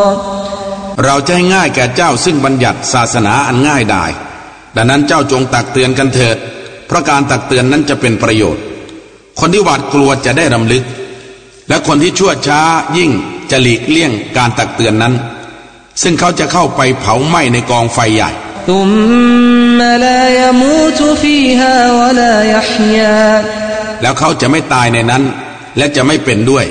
เราจะให้ง่ายแก่เจ้าซึ่งบัญญัติศาสนาอันง่ายดายดังนั้นเจ้าจงตักเตือนกันเถิดเพราะการตักเตือนนั้นจะเป็นประโยชน์คนที่หวาดกลัวจะได้รำลึกและคนที่ชั่วช้ายิ่งจะหลีกเลี่ยงการตักเตือนนั้นซึ่งเขาจะเข้าไปเผาไหม้ในกองไฟใหญ่แล้วเขาจะไม่ตายในนั้นและจะไม่เป็นด้วย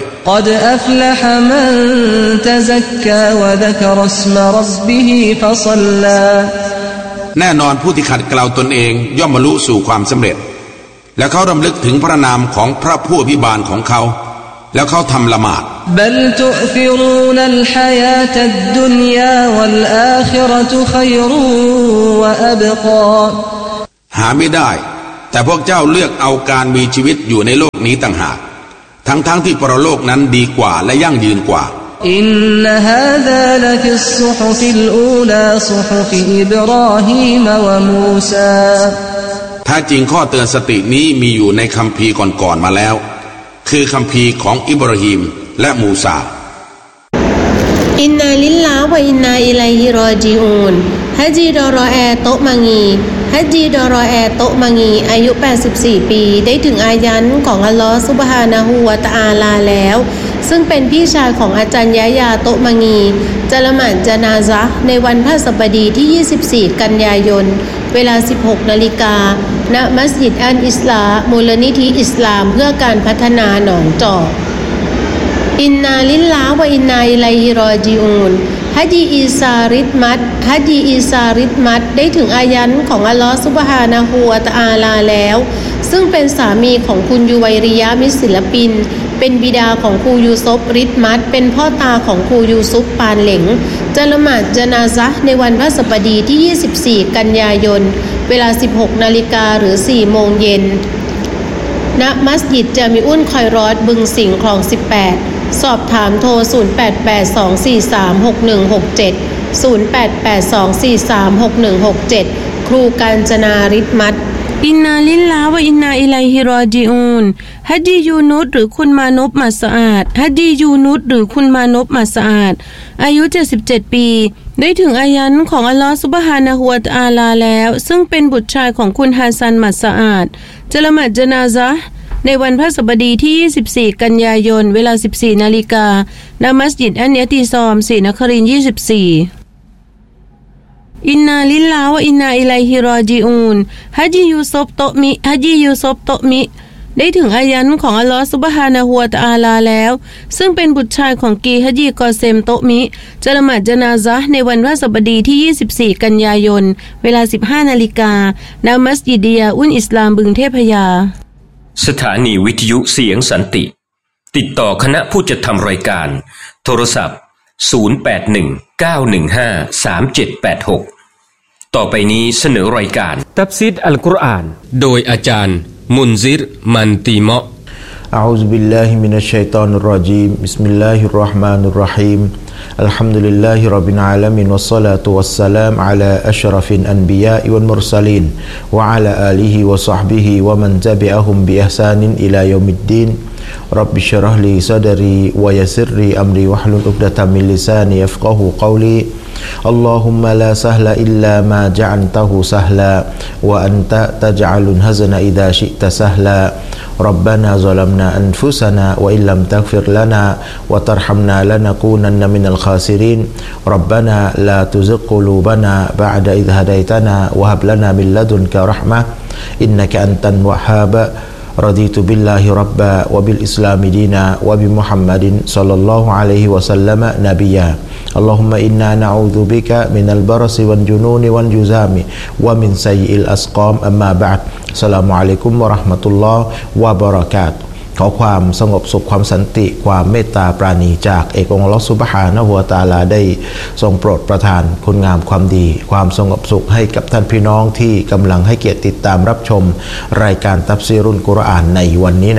แน่นอนผู้ที่ขัดเกลาตนเองย่อมบรรลุสู่ความสำเร็จและเขารำลึกถึงพระนามของพระผู้อภิบาลของเขาแล้วเขาทำละหมาดหาไม่ได้แต่พวกเจ้าเลือกเอาการมีชีวิตอยู่ในโลกนี้ต่างหากทั้งที่ปรโลกนั้นดีกว่าและยั่งยืนกว่าอินนะฮาซาละฟิศซุฮุฟิลอูลาซุฮุฟิอิบราฮีมวะมูซาแท้จริงข้อเตือนสตินี้มีอยู่ในคัมภีร์ก่อนๆมาแล้วคือคัมภีร์ของอิบราฮิมและมูซาอินนาลิลลาฮ์วะอินนาอิลัยฮิรอญิอูนฮะจีดอรอแอโตะมังีฮัจญีดอรอแอโตะมังีอายุ84ปีได้ถึงอายันของอัลลอฮฺซุบฮานะฮูวะตะอาลาแล้วซึ่งเป็นพี่ชายของอาจารย์ยะยาโตะมังีจะละหมาดญะนาซะห์ในวันพฤหัสบดีที่24กันยายนเวลา 16 นาฬิกาณมัสยิดอัลอิสลามูลนิธิอิสลามเพื่อการพัฒนาหนองจอกอินนาลิลลาฮ์วะอินนาอิลัยฮิรอญิอูนฮัจญีอีซาริดมัดได้ถึงอายันของอัลลอฮฺซุบฮานะฮูวะตะอาลาแล้วซึ่งเป็นสามีของคุณยูไวริยะมิตรศิลปินเป็นบิดาของครูยูซุฟริดมัดเป็นพ่อตาของครูยูซุฟปานเหลงจะละหมาดญะนาซะห์ในวันพฤหัสบดีที่24กันยายนเวลา 16 นาฬิกาหรือ 4 โมงเย็นณมัสยิดจามิอุลคอยรอดบึงสิงห์คลอง18สอบถามโทร0882436167 ครูกาญจนาริดมัดอินนาลิลลาฮ์วะอินนาอิลัยฮิรอญิอูนฮัจญียูนุสหรือคุณมานพมัสอาดฮัจญียูนุสหรือคุณมานพมัสอาดอายุ77ปีได้ถึงอายันของอัลลอฮฺซุบฮานะฮูวะตะอาลาแล้วซึ่งเป็นบุตรชายของคุณฮาซันมัสอาดจะละหมาดญะนาซะห์ในวันพฤหัสบดีที่24กันยายนเวลา 14 นาฬิกาณมัสยิดอันเนติซอมศรีนครินทร์24อินนาลิลลาฮ์วะอินนาอิลัยฮิรอญิอูนฮัจญียูซุฟโตะมิได้ถึงอายันของอัลลอฮฺซุบฮานะฮูวะตะอาลาแล้วซึ่งเป็นบุตรชายของกีฮัจญีกอเซมโตะมิจะละหมาดญะนาซะห์ในวันพฤหัสบดีที่24กันยายนเวลา 15 นาฬิกาณมัสยิดยาอุลอิสลามบึงเทพยาสถานีวิทยุเสียงสันติติดต่อคณะผู้จัดทำรายการโทรศัพท์0819153786ต่อไปนี้เสนอรายการตัฟซีรอัลกุรอานโดยอาจารย์มุนซิรมันตีเมาะอะอูซุบิลลาฮิมินัชชัยฏอนิรเราะญีมบิสมิลลาฮิรเราะห์มานิรเราะฮีมอัลฮัมดุลิลลาฮิร็อบบิลอาลามีนวัสศอลาตุวัสสลามอะลาอัชรฟิลอันบิยาวัลมุรซะลีนวะอะลาอาลิฮิวะศอฮบิฮิวะมันตะบิอะฮุมบิอิห์ซานินอิลายอมิดดีนร็อบบิชเราะห์ลีซอดรีวะยัสซิรลีอัมรีวะฮลุลอุกดะตัมมินลิซานียัฟกะฮูกอลีاللهم لا سهل إلا ما جعلته سهلا وأنت تجعل الحزن إذا شئت سهلا ربنا ظلمنا أنفسنا وإن لم تغفر لنا وترحمنا لنكونن من الخاسرين ربنا لا تزغ قلوبنا بعد إذ هديتنا وهب لنا من لدنك رحمة إنك أنت الوهاب رضيت بالله ربا وبالإسلام دينا وبمحمد صلى الله عليه وسلم نبيا اللهم إنا نعوذ بك من البرص والجنون والجذام ومن سيء الأسقام أما بعد السلام عليكم ورحمة الله وبركاته ขอความสงบสุขความสันติความเมตตาปราณีจากเอกองค์อัลเลาะห์ซุบฮานะฮูวะตะอาลาได้ทรงโปรดประทานคุณงามความดีความสงบสุขให้กับท่านพี่น้องที่กำลังให้เกียรติติดตามรับชมรายการตัฟซีรุลกุรอานในวันนี้นะครับ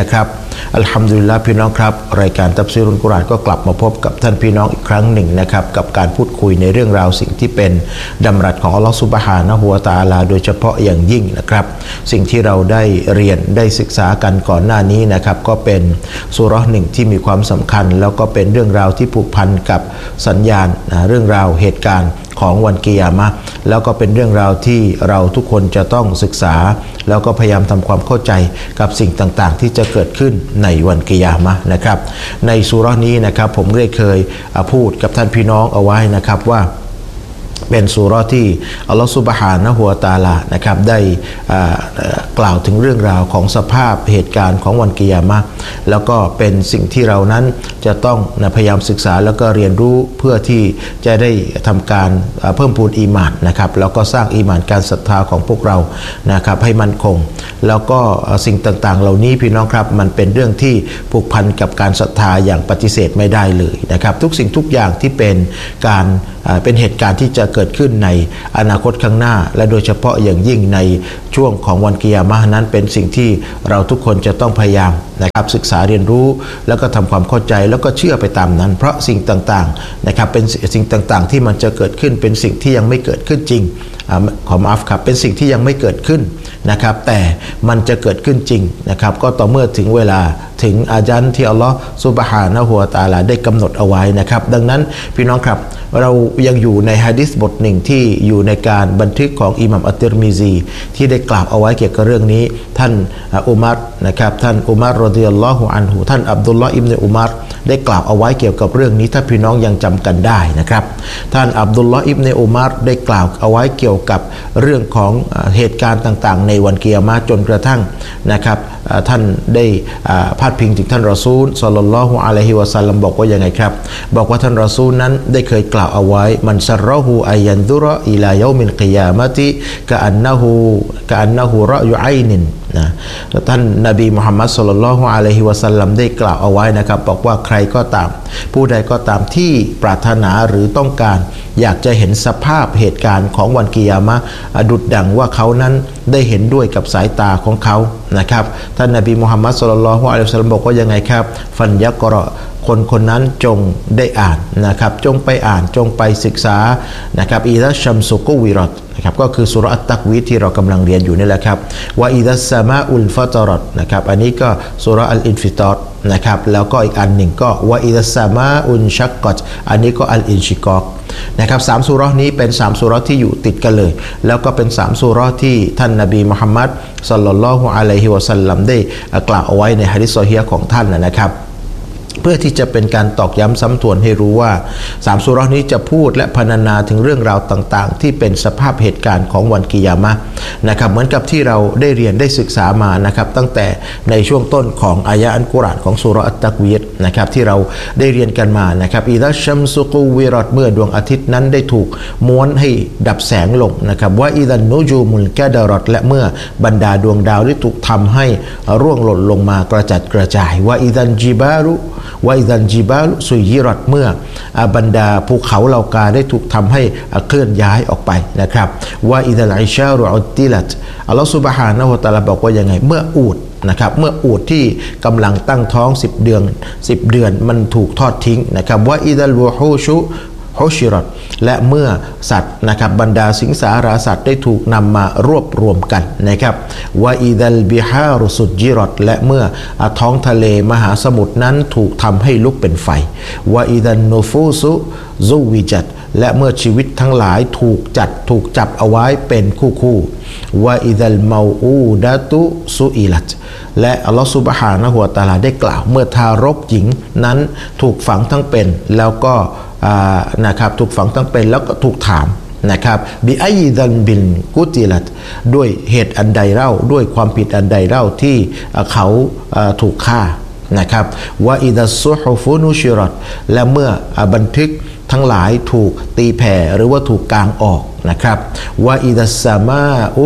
อัลฮัมดุลิลลาห์พี่น้องครับรายการตัฟซีรุลกุรอานก็กลับมาพบกับท่านพี่น้องอีกครั้งหนึ่งนะครับกับการพูดคุยในเรื่องราวสิ่งที่เป็นดำรัสของอัลลอฮฺซุบฮานะฮูวะตะอาลาโดยเฉพาะอย่างยิ่งนะครับสิ่งที่เราได้เรียนได้ศึกษากันก่อนหน้านี้นะครับก็เป็นซูเราะห์หนึ่งที่มีความสำคัญแล้วก็เป็นเรื่องราวที่ผูกพันกับสัญญาณเรื่องราวเหตุการณ์ของวันกิยามะห์แล้วก็เป็นเรื่องราวที่เราทุกคนจะต้องศึกษาแล้วก็พยายามทำความเข้าใจกับสิ่งต่างๆที่จะเกิดขึ้นในวันกิยามะห์นะครับในซูเราะห์นี้นะครับผมได้เคยพูดกับท่านพี่น้องเอาไว้นะครับว่าเป็นซูเราะห์ที่อัลลอฮฺซุบฮานะฮูวะตะอาลานะครับได้กล่าวถึงเรื่องราวของสภาพเหตุการณ์ของวันกิยามะห์แล้วก็เป็นสิ่งที่เรานั้นจะต้องพยายามศึกษาแล้วก็เรียนรู้เพื่อที่จะได้ทำการเพิ่มพูนอีหม่านนะครับแล้วก็สร้างอีหม่านการศรัทธาของพวกเรานะครับให้มั่นคงแล้วก็สิ่งต่างๆเหล่านี้พี่น้องครับมันเป็นเรื่องที่ผูกพันกับการศรัทธาอย่างปฏิเสธไม่ได้เลยนะครับทุกสิ่งทุกอย่างที่เป็นการเป็นเหตุการณ์ที่จะเกิดขึ้นในอนาคตข้างหน้าและโดยเฉพาะอย่างยิ่งในช่วงของวันกิยามะห์นั้นเป็นสิ่งที่เราทุกคนจะต้องพยายามนะครับศึกษาเรียนรู้แล้วก็ทำความเข้าใจแล้วก็เชื่อไปตามนั้นเพราะสิ่งต่างๆนะครับเป็นสิ่งต่างๆที่มันจะเกิดขึ้นเป็นสิ่งที่ยังไม่เกิดขึ้นจริงขอมาฟครับเป็นสิ่งที่ยังไม่เกิดขึ้นนะครับแต่มันจะเกิดขึ้นจริงนะครับก็ต่อเมื่อถึงเวลาถึงอาญันที่อัลลอฮฺซุบฮานะฮูวะตะอาลาได้กำหนดเอาไว้นะครับดังนั้นพี่น้องครับเรายังอยู่ในหะดีษบทหนึ่งที่อยู่ในการบันทึกของอิหม่ามอัตติรมิซีที่ได้กล่าวเอาไว้เกี่ยวกับเรื่องนี้ท่านอุมัรนะครับท่านอุมัรรอฎิยัลลอฮุอันฮุท่านอับดุลลอฮ์อิบนุอุมัรได้กล่าวเอาไว้เกี่ยวกับเรื่องนี้ถ้าพี่น้องยังจำกันได้นะครับท่านอับดุลลอฮ์อิบนุอุมัรได้กล่าวเอาไว้เกี่ยวกับเรื่องของเหตุการณ์ต่างๆในวันกิยามะห์จนกระทั่งนะครับท่านได้พาดพิงถึงท่านรอซูลศ็อลลัลลอฮุอะลัยฮิวะซัลลัมบอกว่ายังไงครับบอกว่าท่านรอซูลนั้นได้เคยกล่าวเอาไว้มันซัรรอฮูอัยันซุรออิลายอมิลกิยามะติกะอันนะฮูรอยุอัยนินนะท่านนบีมุฮัมมัดศ็อลลัลลอฮุอะลัยฮิวะซัลลัมได้กล่าวเอาไว้นะครับบอกว่าใครก็ตามผู้ใดก็ตามที่ปรารถนาหรือต้องการอยากจะเห็นสภาพเหตุการณ์ของวันกิยามะห์ดุจดังว่าเขานั้นได้เห็นด้วยกับสายตาของเขานะครับท่านนบีมุฮัมมัดศ็อลลัลลอฮุอะลัยฮิวะซัลลัมบอกว่ายังไงครับฟันยักเราะคนนั้นจงได้อ่านนะครับจงไปอ่านจงไปศึกษานะครับอิซาชัมซุกุวิรัตนะครับก็คือซูเราะห์อัตตักวีรที่เรากำลังเรียนอยู่นี่แหละครับวะอิซัสซะมาอุลฟัตรัตนะครับอันนี้ก็ซูเราะห์อัลอินฟิตอรนะครับแล้วก็อีกอันหนึ่งก็วะอิซัสซะมาอุนชักกัตอันนี้ก็อัลอินชิกอกนะครับ3ซูเราะห์นี้เป็น3ซูเราะห์ที่อยู่ติดกันเลยแล้วก็เป็น3ซูเราะห์ที่ท่านนบีมุฮัมมัดศ็อลลัลลอฮุอะลัยฮิวะซัลลัมได้กล่าวเอาไว้ในหะดีษซอฮีฮ์ของท่านนะครับเพื่อที่จะเป็นการตอกย้ำซ้ำทวนให้รู้ว่า3ซูเราะห์นี้จะพูดและพรรณนาถึงเรื่องราวต่างๆที่เป็นสภาพเหตุการณ์ของวันกิยามะห์นะครับเหมือนกับที่เราได้เรียนได้ศึกษามานะครับตั้งแต่ในช่วงต้นของอายะห์อัลกุรอานของซูเราะห์อัตตักวีรนะครับที่เราได้เรียนกันมานะครับอิซาชัมซุกุวิรัตเมื่อดวงอาทิตย์นั้นได้ถูกม้วนให้ดับแสงลงนะครับว่าอิซันนูจูมุลกะดะรัตและเมื่อบรรดาดวงดาวได้ถูกทำให้ร่วงหล่นลงมากระจัดกระจายว่าอิซันจิบาลุว่าอิซันจิบาลุซุยิรัตเมื่อบรรดาภูเขาเหล่ากาได้ถูกทำให้เคลื่อนย้ายออกไปนะครับว่าอิซัลอิชารุอุตติลัตอัลลอฮฺซุบฮานะฮูวะตะอาลาบอกว่ายังไงเมื่ออูฐนะครับเมื่ออูฐที่กำลังตั้งท้อง10 เดือนมันถูกทอดทิ้งนะครับว่าอิซัลวูฮูชุฮุชิรัตและเมื่อสัตว์นะครับบรรดาสิงสาราสัตว์ได้ถูกนำมารวบรวมกันนะครับว่าอิดัลบิฮารุสุจิรัตและเมื่อท้องทะเลมหาสมุทรนั้นถูกทำให้ลุกเป็นไฟว่าอิดันนูฟูซุซูวิจัตและเมื่อชีวิตทั้งหลายถูกจับเอาไว้เป็นคู่ว่าอิดัลเมาอูดะตุซุอิลัตและอัลลอฮฺซุบฮานะฮูวะตะอาลาได้กล่าวเมื่อทารกหญิงนั้นถูกฝังทั้งเป็นแล้วก็นะครับถูกฝังทั้งเป็นแล้วก็ถูกถามนะครับบิอัยดันบินกุติลัตด้วยเหตุอันใดเล่าด้วยความผิดอันใดเล่าที่เขาถูกฆ่านะครับว่าอิดัสซุฮุฟุนุชิรัตและเมื่อบันทึกทั้งหลายถูกตีแผ่หรือว่าถูกกางออกนะครับว่าอิดัสซามาอุ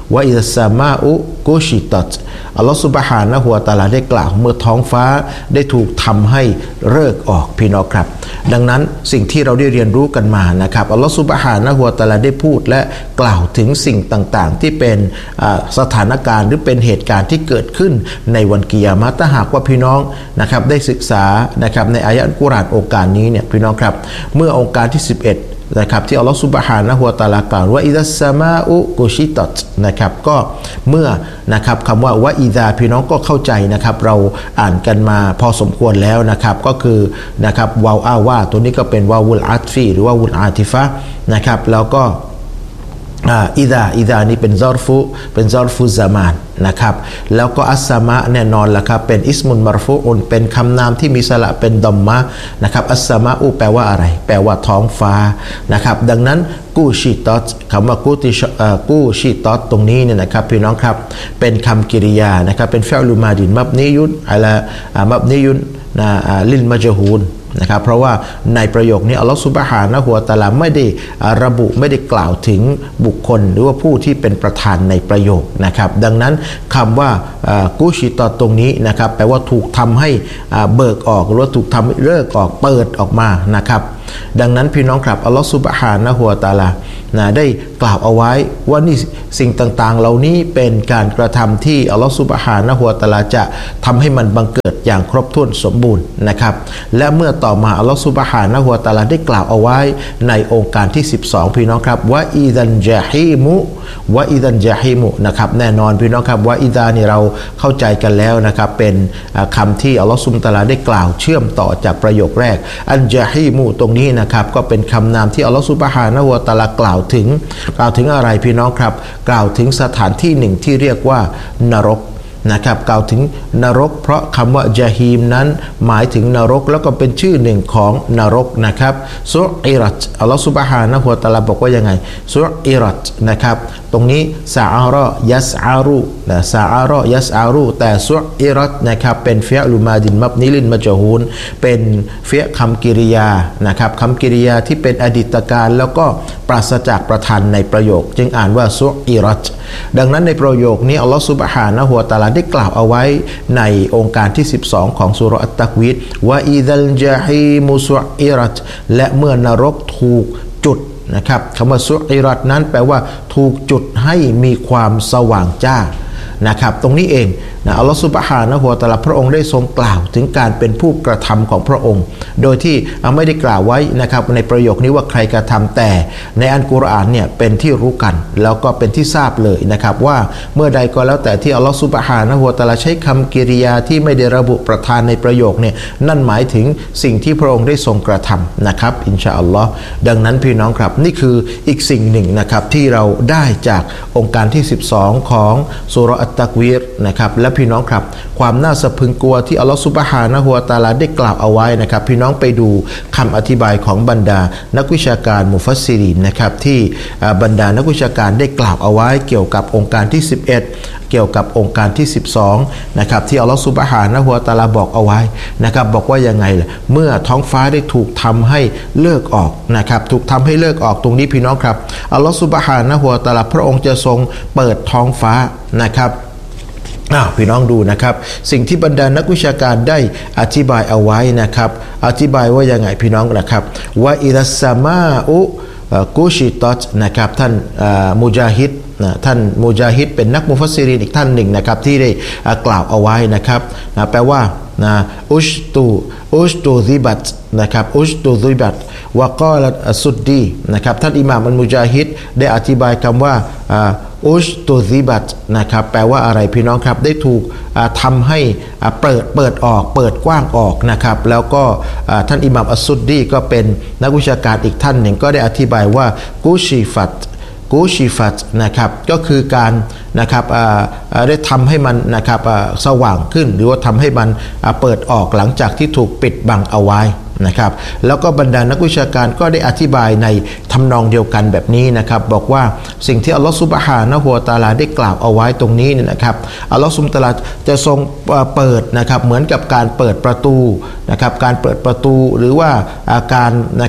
วะอิซัสซามาอุกุชิตัตอัลลอฮฺซุบฮานะฮูวะตะอาลาได้กล่าวเมื่อท้องฟ้าได้ถูกทำให้เลิกออกพี่น้องครับดังนั้นสิ่งที่เราได้เรียนรู้กันมานะครับอัลลอฮฺซุบฮานะฮูวะตะอาลาได้พูดและกล่าวถึงสิ่งต่างๆที่เป็นสถานการณ์หรือเป็นเหตุการณ์ที่เกิดขึ้นในวันกิยามะฮ์ถ้าหากว่าพี่น้องนะครับได้ศึกษานะครับในอายะห์อัลกุรอานองค์การนี้เนี่ยพี่น้องครับเมื่อองค์การที่11นะครับที่อัลลอฮฺซุบฮานะฮูวะตะอาลากล่าวว่าอิซัสซามาอุกุชิตัตนะครับก็เมื่อนะครับคำว่าวะอิซาพี่น้องก็เข้าใจนะครับเราอ่านกันมาพอสมควรแล้วนะครับก็คือนะครับวาวอาว่าตัวนี้ก็เป็นวาวุลอาตฟีหรือว่าวุลอาติฟะนะครับแล้วก็อิดานี่เป็นซอรฟุซามานนะครับแล้วก็อัสซามะแน่นอนละครับเป็นอิสมุนมารฟูอุนเป็นคำนามที่มีสระเป็นดอมมะนะครับอัสซามะอุแปลว่าอะไรแปลว่าท้องฟ้านะครับดังนั้นกูชิตอตคำว่ากูชิตอตตรงนี้เนี่ยนะครับพี่น้องครับเป็นคำกริยานะครับเป็นฟิอลุมาดินมับนียุนมับนียุนลิลมัจฮูนนะครับเพราะว่าในประโยคนี้อัลลอฮฺซุบฮานะฮูวะตะอาลาไม่ได้ระบุไม่ได้กล่าวถึงบุคคลหรือว่าผู้ที่เป็นประธานในประโยคนะครับดังนั้นคำว่ากุชิตอตรงนี้นะครับแปลว่าถูกทำให้เบิกออกหรือว่าถูกทำให้เลิกออกเปิดออกมานะครับดังนั้นพี่น้องครับอัลลอฮฺซุบฮานะฮูวะตะอาลาได้กล่าวเอาไว้ว่านี่สิ่งต่างๆเหล่านี้เป็นการกระทำที่อัลลอฮฺซุบฮานะฮูวะตะอาลาจะทำให้มันบังเกิดอย่างครบถ้วนสมบูรณ์นะครับและเมื่อต่อมาอัลลอฮฺซุบฮานะฮูวะตะอาลาได้กล่าวเอาไว้ในองค์การที่12พี่น้องครับวะอิซันญะฮีมุนะครับแน่นอนพี่น้องครับวะอิซานี่เราเข้าใจกันแล้วนะครับเป็นคำที่อัลลอฮฺซุบฮานะฮูวะตะอาลาได้กล่าวเชื่อมต่อจากประโยคแรกอันญะฮีมุตรงนี้นะครับก็เป็นคำนามที่อัลลอฮฺซุบฮานะฮูวะตะอาลากล่าวถึงอะไรพี่น้องครับกล่าวถึงสถานที่หนึ่งที่เรียกว่านรกนะครับกล่าวถึงนรกเพราะคำว่าญะฮีมนั้นหมายถึงนรกแล้วก็เป็นชื่อหนึ่งของนรกนะครับซุอิรัตอัลลอฮฺซุบฮานะฮูวะตะอาลาบอกว่ายังไงซุอิรัตนะครับตรงนี้ซาอาระยัสอารุซาอาระยัสอารุแต่ซุอิรัตนะครับเป็นฟิอลุมาดินมับนีลินมัจฮูนเป็นฟิอคำกริยานะครับคำกริยาที่เป็นอดีตการแล้วก็ปราศจากประธานในประโยคจึงอ่านว่าซุอิรัตดังนั้นในประโยคนี้อัลลอฮฺซุบฮานะฮูวะตะอาลาได้กล่าวเอาไว้ในองค์การที่12ของซูเราะห์อัตตักวีรวะอิซัลญะฮีมุซุอิรัตและเมื่อนรกถูกจุดนะครับคำว่าซุอิรัตนั้นแปลว่าถูกจุดให้มีความสว่างจ้านะครับตรงนี้เองนะอัลลอฮฺซุบฮานะฮูวะตะอาลาพระองค์ได้ทรงกล่าวถึงการเป็นผู้กระทำของพระองค์โดยที่ไม่ได้กล่าวไว้นะครับในประโยคนี้ว่าใครกระทำแต่ในอัลกุรอานเนี่ยเป็นที่รู้กันแล้วก็เป็นที่ทราบเลยนะครับว่าเมื่อใดก็แล้วแต่ที่อัลลอฮฺซุบฮานะฮูวะตะอาลาใช้คำกริยาที่ไม่ได้ระบุประธานในประโยคเนี่ยนั่นหมายถึงสิ่งที่พระองค์ได้ทรงกระทำนะครับอินชาอัลลอฮ์ดังนั้นพี่น้องครับนี่คืออีกสิ่งหนึ่งนะครับที่เราได้จากองค์การที่12ของซูเราะห์อัตตักวีรนะครับและพี่น้องครับความน่าสะพรึงกลัวที่อัลลอฮฺซุบฮานะฮูวะตะอาลาได้กล่าวเอาไว้นะครับพี่น้องไปดูคำอธิบายของบรรดานักวิชาการมุฟัสซิรีนนะครับที่บรรดานักวิชาการได้กล่าวเอาไว้เกี่ยวกับองค์การที่11เกี่ยวกับองค์การที่12นะครับที่อัลลอฮฺซุบฮานะฮูวะตะอาลาบอกเอาไว้นะครับบอกว่ายังไงล่ะเมื่อท้องฟ้าได้ถูกทำให้เลิกออกนะครับถูกทำให้เลิกออกตรงนี้พี่น้องครับอัลลอฮฺซุบฮานะฮูวะตะอาลาพระองค์จะทรงเปิดท้องฟ้านะครับพี่น้องดูนะครับสิ่งที่บรรดานักวิชาการได้อธิบายเอาไว้นะครับอธิบายว่ายังไงพี่น้องนะครับว่าอิรัสซามาอุกุชิตัตนะครับท่านมุจาฮิดท่านมุจาฮิดเป็นนักมุฟัสซิรินอีกท่านหนึ่งนะครับที่ได้กล่าวเอาไว้นะครับแปลว่าอุชตูซิบัตนะครับอุชตูซิบัตวะกอลัตสุดดีนะครับท่านอิหม่ามอัลมุจาฮิดได้อธิบายคำว่าอุชตูซิบัตนะครับแปลว่าอะไรพี่น้องครับได้ถูกทำให้เปิดออกเปิดกว้างออกนะครับแล้วก็ท่านอิหม่ามอัสซุดดีก็เป็นนักวิชาการอีกท่านหนึ่งก็ได้อธิบายว่ากุชิฟัตนะครับก็คือการนะครับได้ทำให้มันนะครับสว่างขึ้นหรือว่าทำให้มันเปิดออกหลังจากที่ถูกปิดบังเอาไว้นะครับแล้วก็บรรดานักวิชาการก็ได้อธิบายในทำนองเดียวกันแบบนี้นะครับบอกว่าสิ่งที่อัลลอฮฺซุบฮานะฮูวะตะอาลาได้กล่าวเอาไว้ตรงนี้เนี่ยนะครับอัลลอฮฺซุบฮานะฮูวะตะอาลาจะทรงเปิดนะครับเหมือนกับการเปิดประตูนะครับการเปิดประตูหรือว่าการนะครับ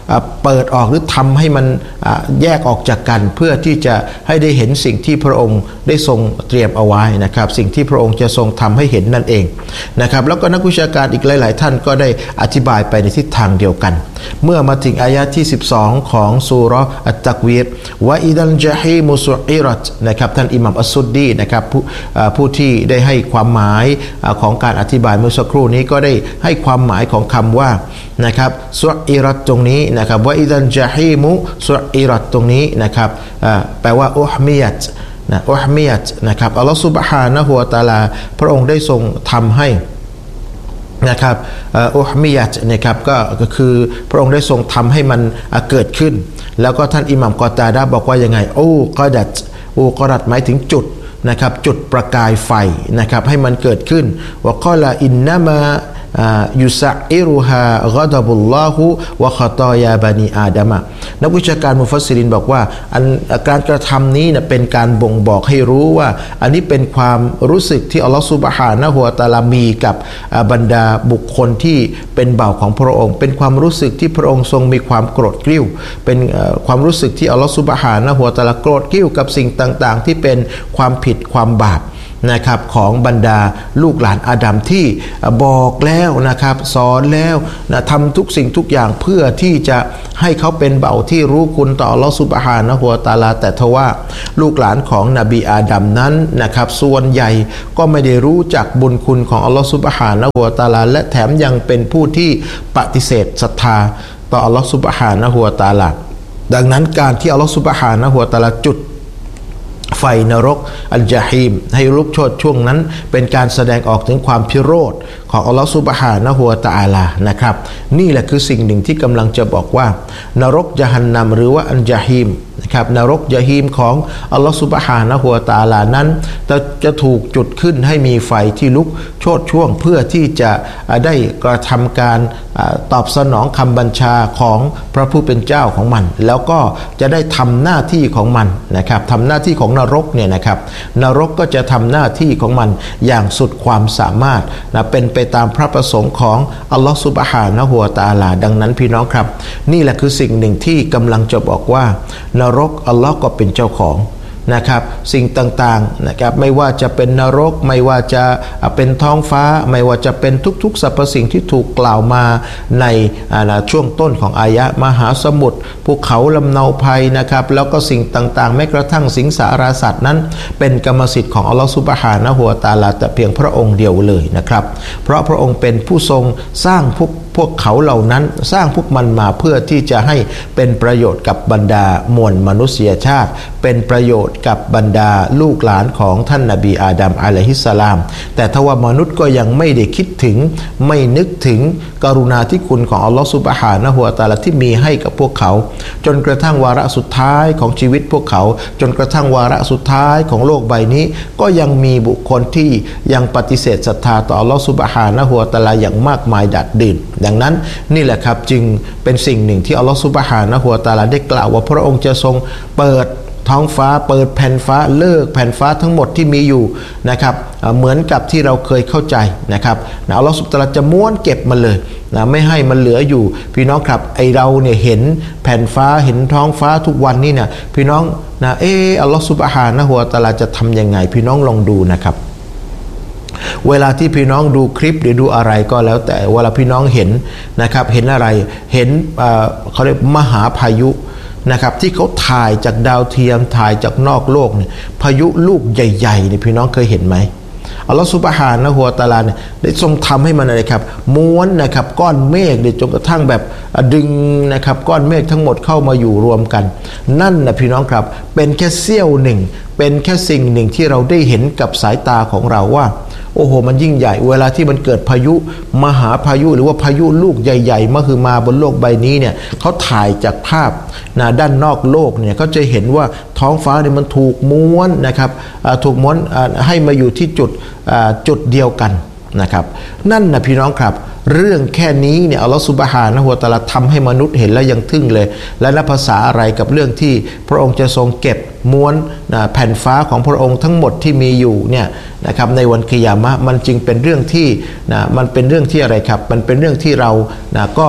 เปิดออกหรือทำให้มันแยกออกจากกันเพื่อที่จะให้ได้เห็นสิ่งที่พระองค์ได้ทรงเตรียมเอาไว้นะครับสิ่งที่พระองค์จะทรงทำให้เห็นนั่นเองนะครับแล้วก็นักวิชาการอีกหลายๆท่านก็ได้อธิบายไปในทิศทางเดียวกันเมื่อมาถึงอายะที่12ของซูเราะห์อัตตักวีรวะอิดัลญะฮีมุซุอิรัตนะครับท่านอิหม่ามอัสซุดดีนะครับผู้ที่ได้ให้ความหมายของการอธิบายเมื่อสักครู่นี้ก็ได้ให้ความหมายของคำว่านะครับซุอิรัตตรงนี้นะครับวะอิดัลญะฮีมุซุอิรัตตรงนี้นะครับแปลว่าอุฮมิยัตอุฮมิยัตนะครับอัลลอฮฺซุบฮานะฮูวะตะอาลาพระองค์ได้ทรงทำให้นะครับอุฮมิยัตนะครับก็คือพระองค์ได้ทรงทำให้มันเกิดขึ้นแล้วก็ท่านอิหม่ามกอตาดะห์บอกว่ายังไงกอดัตหมายถึงจุดนะครับจุดประกายไฟนะครับให้มันเกิดขึ้นวะกอลาอินนะมายุสะอิรุฮากอฎบุลลอฮุวะคอตอยาบานีอาดามะนักวิชาการมุฟัสซิรินบอกว่าการกระทำนี้เป็นการบ่งบอกให้รู้ว่าอันนี้เป็นความรู้สึกที่อัลลอฮฺซุบฮานะฮูวะตะอาลามีกับบรรดาบุคคลที่เป็นบ่าวของพระองค์เป็นความรู้สึกที่พระองค์ทรงมีความโกรธกริ้วเป็นความรู้สึกที่อัลลอฮฺซุบฮานะฮูวะตะอาลาโกรธกริ้วกับสิ่งต่างๆที่เป็นความผิดความบาปนะครับของบรรดาลูกหลานอาดัมที่บอกแล้วนะครับสอนแล้วทำทุกสิ่งทุกอย่างเพื่อที่จะให้เขาเป็นเบาที่รู้คุณต่ออัลลอฮฺซุบฮานะฮูวะตะอาลาแต่ทว่าลูกหลานของนบีอาดัมนั้นนะครับส่วนใหญ่ก็ไม่ได้รู้จักบุญคุณของอัลลอฮฺซุบฮานะฮูวะตะอาลาและแถมยังเป็นผู้ที่ปฏิเสธศรัทธาต่ออัลลอฮฺซุบฮานะฮูวะตะอาลาดังนั้นการที่อัลลอฮฺซุบฮานะฮูวะตะอาลาจุดไฟนรกอัลญะฮีมให้ลุกโชนช่วงนั้นเป็นการแสดงออกถึงความพิโรธของอัลลอฮฺซุบฮานะฮูวะตะอาลานะครับนี่แหละคือสิ่งหนึ่งที่กำลังจะบอกว่านรกญะฮันนัมหรือว่าอัลญะฮีมนะครับนรกญะฮีมของอัลลอฮฺซุบฮานะฮูวะตะอาลานั้นจะถูกจุดขึ้นให้มีไฟที่ลุกโชนช่วงเพื่อที่จะได้กระทำการตอบสนองคำบัญชาของพระผู้เป็นเจ้าของมันแล้วก็จะได้ทำหน้าที่ของมันนะครับทำหน้าที่ของนรกเนี่ยนะครับนรกก็จะทำหน้าที่ของมันอย่างสุดความสามารถเป็นไปตามพระประสงค์ของอัลลอฮฺซุบฮานะฮูวะตะอาลาดังนั้นพี่น้องครับนี่แหละคือสิ่งหนึ่งที่กำลังจะบอกว่านรกอัลลอฮ์ก็เป็นเจ้าของนะครับสิ่งต่างๆนะครับไม่ว่าจะเป็นนรกไม่ว่าจะเป็นท้องฟ้าไม่ว่าจะเป็นทุกๆสรรพสิ่งที่ถูกกล่าวมาในช่วงต้นของอายะมหาสมุทรภูเขาลำเนาภัยนะครับแล้วก็สิ่งต่างๆแม้กระทั่งสิงสารสัตว์นั้นเป็นกรรมสิทธิ์ของอัลลอฮฺซุบฮานะฮูวะตะอาลาแต่เพียงพระองค์เดียวเลยนะครับเพราะพระองค์เป็นผู้ทรงสร้างพวกเขาเหล่านั้นสร้างพวกมันมาเพื่อที่จะให้เป็นประโยชน์กับบรรดามวลมนุษยชาติเป็นประโยชน์กับบรรดาลูกหลานของท่านนบีอาดัมอะลัยฮิสสลามแต่ทว่ามนุษย์ก็ยังไม่ได้คิดถึงไม่นึกถึงกรุณาธิคุณของอัลลอฮฺซุบฮานะฮูวะตะอาลาที่มีให้กับพวกเขาจนกระทั่งวาระสุดท้ายของชีวิตพวกเขาจนกระทั่งวาระสุดท้ายของโลกใบนี้ก็ยังมีบุคคลที่ยังปฏิเสธศรัทธาต่ออัลลอฮฺซุบฮานะฮูวะตะอาลาอย่างมากมายดัดดื่นดังนั้นนี่แหละครับจึงเป็นสิ่งหนึ่งที่อัลลอฮฺซุบฮานะฮูวะตะอาลาได้กล่าวว่าพระองค์จะทรงเปิดท้องฟ้าเปิดแผ่นฟ้าเลิกแผ่นฟ้าทั้งหมดที่มีอยู่นะครับเหมือนกับที่เราเคยเข้าใจนะครับอัลลอฮฺซุบฮานะฮูวะตะอาลาจะม้วนเก็บมันเลยไม่ให้มันเหลืออยู่พี่น้องครับไอเราเนี่ยเห็นแผ่นฟ้าเห็นท้องฟ้าทุกวันนี่เนี่ยพี่น้องอัลลอฮฺซุบฮานะฮูวะตะอาลาจะทำยังไงพี่น้องลองดูนะครับเวลาที่พี่น้องดูคลิปหรือดูอะไรก็แล้วแต่เวลาพี่น้องเห็นนะครับเห็นอะไรเห็นเขาเรียกมหาพายุนะครับที่เขาถ่ายจากดาวเทียมถ่ายจากนอกโลกเนี่ยพายุลูกใหญ่ๆเนี่ยพี่น้องเคยเห็นไหมอัลลอฮฺซุบฮานะฮูวะตะอาลาเนี่ยได้ทรงทำให้มันอะไรครับม้วนนะครับก้อนเมฆจนกระทั่งแบบดึงนะครับก้อนเมฆทั้งหมดเข้ามาอยู่รวมกันนั่นนะพี่น้องครับเป็นแค่เสี้ยวหนึ่งเป็นแค่สิ่งหนึ่งที่เราได้เห็นกับสายตาของเราว่าโอ้โหมันยิ่งใหญ่เวลาที่มันเกิดพายุมหาพายุหรือว่าพายุลูกใหญ่ๆมาบนโลกใบนี้เนี่ยเขาถ่ายจากภาพด้านนอกโลกเนี่ยเขาจะเห็นว่าท้องฟ้าเนี่ยมันถูกม้วนนะครับถูกม้วนให้มาอยู่ที่จุดเดียวกันนะครับนั่นนะพี่น้องครับเรื่องแค่นี้เนี่ยอัลลอฮฺซุบฮานะฮูวะตะอาลาทำให้มนุษย์เห็นแล้วยังทึ่งเลยและนับภาษาอะไรกับเรื่องที่พระองค์จะทรงเก็บม้วนแผ่นฟ้าของพระองค์ทั้งหมดที่มีอยู่เนี่ยนะครับในวันกิยามะห์มันจึงเป็นเรื่องที่มันเป็นเรื่องที่อะไรครับมันเป็นเรื่องที่เราก็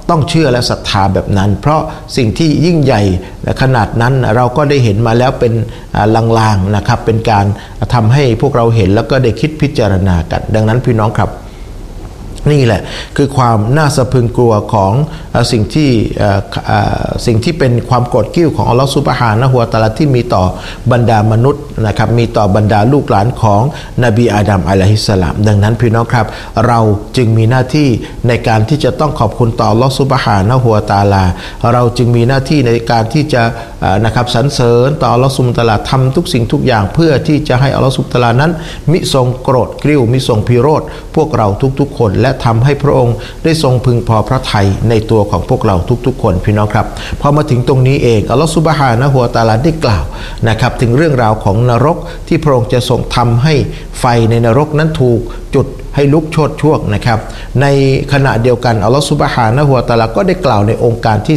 ต้องเชื่อและศรัทธาแบบนั้นเพราะสิ่งที่ยิ่งใหญ่ขนาดนั้นเราก็ได้เห็นมาแล้วเป็นลางๆนะครับเป็นการทำให้พวกเราเห็นแล้วก็ได้คิดพิจารณากันดังนั้นพี่น้องครับนี่แหละคือความน่าสะพรึงกลัวของสิ่งที่เป็นความโกรธกิ้วของอัลลอฮฺซุบฮานะฮูวะตะอาลาที่มีต่อบรรดามนุษย์นะครับมีต่อบรรดาลูกหลานของนบีอาดัมอะลัยฮิสสลามดังนั้นพี่น้องครับเราจึงมีหน้าที่ในการที่จะต้องขอบคุณต่ออัลลอฮฺซุบฮานะฮูวะตะอาลาเราจึงมีหน้าที่ในการที่จะนะครับสรรเสริญต่ออัลลอฮฺซุบฮานะฮูวะตะอาลาทำทุกสิ่งทุกอย่างเพื่อที่จะให้อัลลอฮฺซุบฮานะฮูวะตะอาลานั้นมิทรงโกรธกริ้วมิทรงพิโรธพวกเราทุกๆคนและทำให้พระองค์ได้ทรงพึงพอพระทัยในตัวของพวกเราทุกๆคนพี่น้องครับพอมาถึงตรงนี้เองอัลลอฮฺซุบฮานะฮูวะตะอาลาได้กล่าวนะครับถึงเรื่องราวของนรกที่พระองค์จะทรงทำให้ไฟในนรกนั้นถูกจุดให้ลุกโชติช่วงนะครับในขณะเดียวกันอัลลอฮฺซุบฮานะฮูวะตะอาลาก็ได้กล่าวในองค์การที่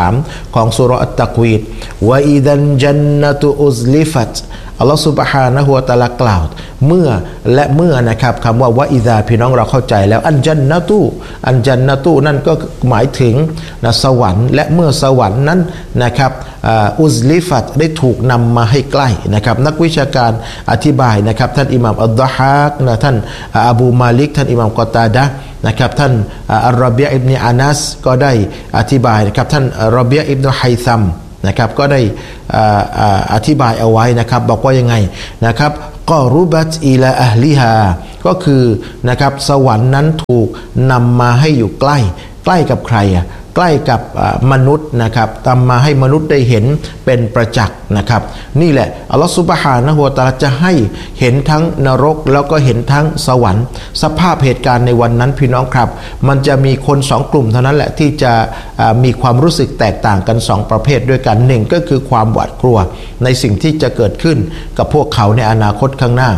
13ของซูเราะห์อัตตักวีรวะอิดันญันนะตุอุซลิฟัตอัลลอฮฺซุบฮานะฮูวะตะอาลากล่าวเมื่อนะครับคำว่าวะอิซาพี่น้องเราเข้าใจแล้วอันญันนะตุนั่นก็หมายถึงสวรรค์และเมื่อสวรรค์นั้นนะครับอุซลิฟัตได้ถูกนำมาให้ใกล้นะครับนักวิชาการอธิบายนะครับท่านอิหม่ามอัลฎอฮากท่านอบูมาลิกท่านอิหม่ามกอตาดะห์นะครับท่านอัลรอบีอ์อิบนุอานัสก็ได้อธิบายนะครับท่านรอบีอ์อิบนุไฮซัมนะครับก็ได้อธิบายเอาไว้นะครับบอกว่ายังไงนะครับกอรุบัตอิลาอัฮลิฮาก็คือนะครับสวรรค์นั้นถูกนำมาให้อยู่ใกล้กับใครใกล้กับมนุษย์นะครับทำมาให้มนุษย์ได้เห็นเป็นประจักษ์นะครับนี่แหละอัลลอฮฺซุบฮานะฮูวะตะอาลาจะให้เห็นทั้งนรกแล้วก็เห็นทั้งสวรรค์สภาพเหตุการณ์ในวันนั้นพี่น้องครับมันจะมีคน2กลุ่มเท่านั้นแหละที่จะมีความรู้สึกแตกต่างกัน2ประเภทด้วยกัน1ก็คือความหวาดกลัวในสิ่งที่จะเกิดขึ้นกับพวกเขาในอนาคตข้างหน้า